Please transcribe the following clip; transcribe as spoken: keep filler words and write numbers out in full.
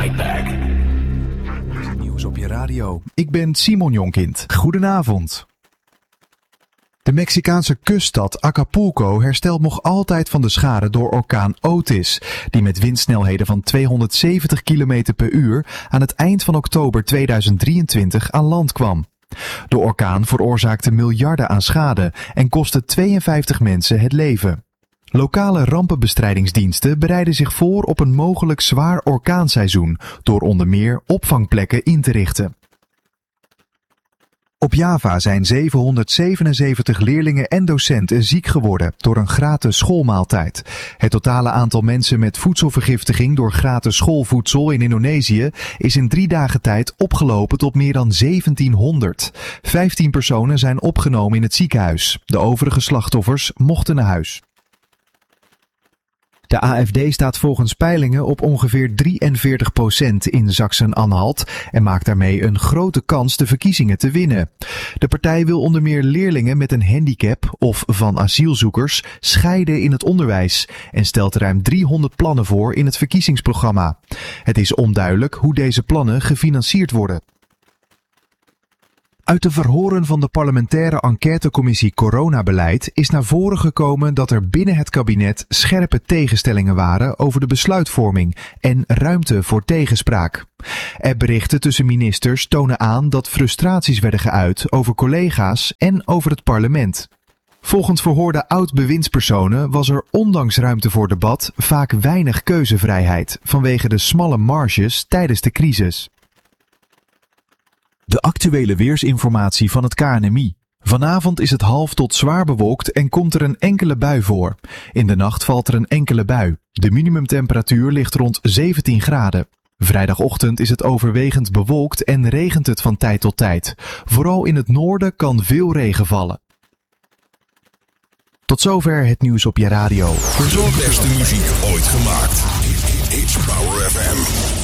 Nightpack. Nieuws op je radio. Ik ben Simon Jonkind. Goedenavond. De Mexicaanse kuststad Acapulco herstelt nog altijd van de schade door orkaan Otis, die met windsnelheden van tweehonderdzeventig kilometer per uur aan het eind van oktober tweeduizend drieëntwintig aan land kwam. De orkaan veroorzaakte miljarden aan schade en kostte tweeënvijftig mensen het leven. Lokale rampenbestrijdingsdiensten bereiden zich voor op een mogelijk zwaar orkaanseizoen door onder meer opvangplekken in te richten. Op Java zijn zevenhonderdzevenenzeventig leerlingen en docenten ziek geworden door een gratis schoolmaaltijd. Het totale aantal mensen met voedselvergiftiging door gratis schoolvoedsel in Indonesië is in drie dagen tijd opgelopen tot meer dan zeventienhonderd. Vijftien personen zijn opgenomen in het ziekenhuis. De overige slachtoffers mochten naar huis. De A F D staat volgens peilingen op ongeveer drieënveertig procent in Sachsen-Anhalt en maakt daarmee een grote kans de verkiezingen te winnen. De partij wil onder meer leerlingen met een handicap of van asielzoekers scheiden in het onderwijs en stelt ruim driehonderd plannen voor in het verkiezingsprogramma. Het is onduidelijk hoe deze plannen gefinancierd worden. Uit de verhoren van de parlementaire enquêtecommissie Coronabeleid is naar voren gekomen dat er binnen het kabinet scherpe tegenstellingen waren over de besluitvorming en ruimte voor tegenspraak. Appberichten tussen ministers tonen aan dat frustraties werden geuit over collega's en over het parlement. Volgens verhoorde oud-bewindspersonen was er ondanks ruimte voor debat vaak weinig keuzevrijheid vanwege de smalle marges tijdens de crisis. De actuele weersinformatie van het K N M I. Vanavond is het half tot zwaar bewolkt en komt er een enkele bui voor. In de nacht valt er een enkele bui. De minimumtemperatuur ligt rond zeventien graden. Vrijdagochtend is het overwegend bewolkt en regent het van tijd tot tijd. Vooral in het noorden kan veel regen vallen. Tot zover het nieuws op je radio. De beste muziek ooit gemaakt. It's Power F M.